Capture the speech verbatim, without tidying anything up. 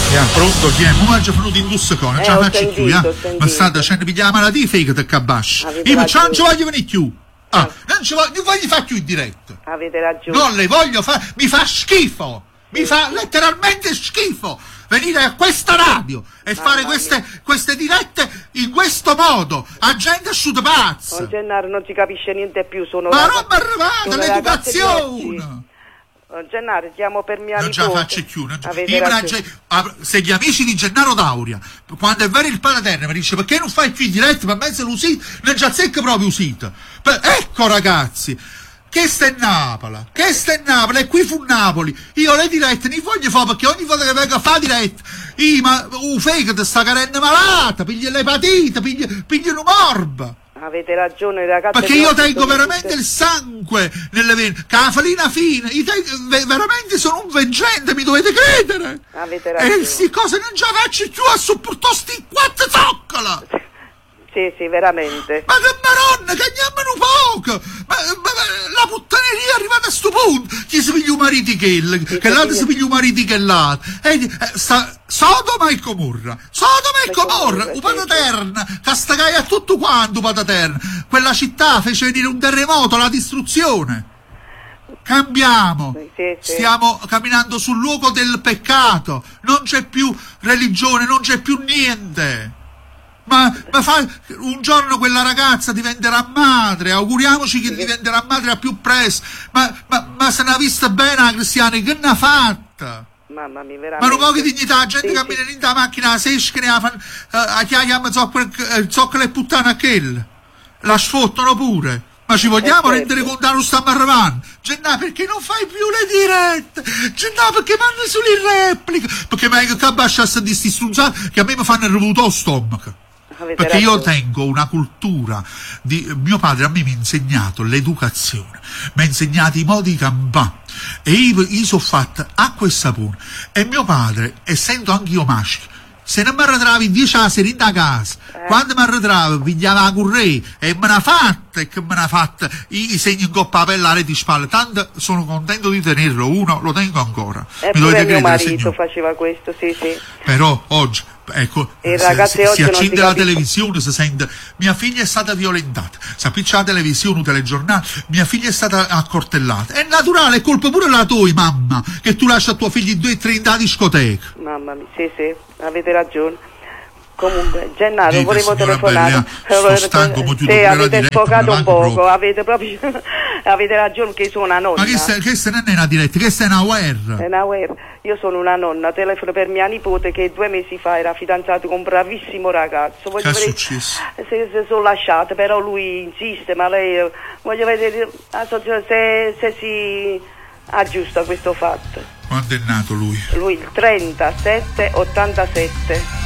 Yeah, pronto, chi è? Ma mangia venuto in Dussecone, Eh, ce la ho faccio più, sentito, ho eh? sentito. Ma sta dicendo pigliare la malattia fake te cabasci. Avete Io ma non ci ragione. voglio venire più. Ah, non ci voglio, non voglio fare più in diretta. Avete ragione. Non le voglio fare, mi fa schifo. Mi fa letteralmente schifo venire a questa radio e Mamma fare queste, mia. queste dirette in questo modo, a gente asciutta pazza. Con Gennaro non si capisce niente più, sono Ma ragazze- non mi arrivate, sono ragazze di oggi. l'educazione. Oh, Gennaro, chiamo per mia Non ce la nipote. faccio più. non ce- Avete Io me la ragione. ge- ah, se gli amici di Gennaro Dauria, quando è vero il Palaterra, mi dice perché non fai più in diretta per mezzo l'usito, non ci azzecca proprio usito. Per- ecco ragazzi, che sta in Napoli, che sta in Napoli, e qui fu Napoli. Io le dirette ne voglio fare perché ogni volta che vengo a fare diretta, io ma un fegato sta carendo malata, piglia l'epatite, piglia, piglia un morbo. Avete ragione, ragazzi. Perché io tengo veramente il sangue nelle vene, che la farina fine, io tengo- ve- veramente sono un veggente, mi dovete credere. Avete ragione. E sti cose non ce la faccio più a sopportare sti quattro zoccola. Sì, sì, veramente. Ma che maronna, che andiamo poco! Ma, ma- ma la puttaneria è arrivata a sto punto! Chi si piglia un mariti che il, che l'altro si piglia un mariti che l'altro. E, eh, sta, Sodoma e Comorra! Sodoma e E Comorra! Comorra, Un sì, Pataterna! Castagai a tutto quanto Pataterna! Quella città fece venire un terremoto, la distruzione! Cambiamo! Sì, sì. Stiamo camminando sul luogo del peccato! Non c'è più religione, non c'è più niente! Ma, ma fa, un giorno quella ragazza diventerà madre, auguriamoci che diventerà madre a più presto, ma, ma, ma se ne ha vista bene la cristiana, che ne ha fatta? Mamma mia, Ma veramente. non poco di dignità, la gente Sì, cammina sì. in da macchina, la sesca, ne fa, a chiagliamo zoccola e puttana a quella, la sfottano pure. Ma ci vogliamo Eh, rendere certo. conto che non stiamo arrivando? Gennà, perché non fai più le dirette? Gennà, perché mandi solo in replica? Perché meglio che abbasciasse di sti strunzati che a me mi fanno il revuto allo stomaco. Avete Perché io ragione. tengo una cultura di mio padre, a me mi ha insegnato l'educazione, mi ha insegnato i modi di campare e io, io sono fatta acqua e sapone e mio padre, essendo anche io maschio, se non mi arretravo in dieci a sera in da casa, Eh. quando mi arretravo pigliava la currei e me l'ha fatta e che me l'ha fatta i, i segni in coppa a pelle di spalle, tanto sono contento di tenerlo, uno lo tengo ancora, E mi pure dovete mio credere, marito signore. faceva questo, sì, sì. Però oggi, ecco, E i se- ragazzi se- oggi si non si accende la capiscono. televisione, si sente mia figlia è stata violentata, si appiccia la televisione, un telegiornale, mia figlia è stata accortellata. È naturale, è colpa pure la tua, mamma, che tu lasci a tuo figlio in due o tre in da discoteca. Mamma mia, sì, sì, avete ragione. Comunque, Gennaro, Dite, volevo signora telefonare. Bella, sto stanco, mo chiudo Sì, pure la avete diretta, sfocato me un ne poco, vado proprio. avete proprio avete ragione che sono una nonna. Ma che sta- che se non è una diretta, che sta è una guerra. È una guerra. Io sono una nonna, telefono per mia nipote che due mesi fa era fidanzato con un bravissimo ragazzo. Voglio Che è vedere- successo? Se, se sono lasciate, però lui insiste, ma lei eh, voglio vedere ah, so- se, se si aggiusta questo fatto. Quando è nato lui? Lui il trentasette ottantasette.